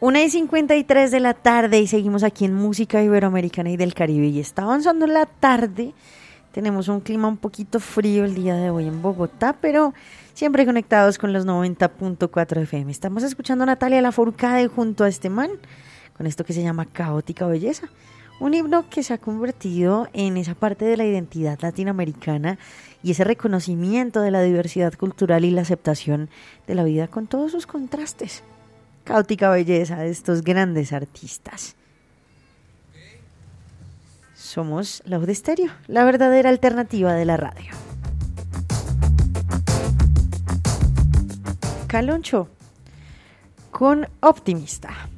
1:53 de la tarde y seguimos aquí en Música Iberoamericana y del Caribe y está avanzando la tarde. Tenemos un clima un poquito frío el día de hoy en Bogotá, pero siempre conectados con los 90.4 FM. Estamos escuchando a Natalia Lafourcade junto a este man con esto que se llama Caótica Belleza. Un himno que se ha convertido en esa parte de la identidad latinoamericana y ese reconocimiento de la diversidad cultural y la aceptación de la vida con todos sus contrastes. Caótica Belleza de estos grandes artistas. Somos Loud Stereo, la verdadera alternativa de la radio. Caloncho con Optimista.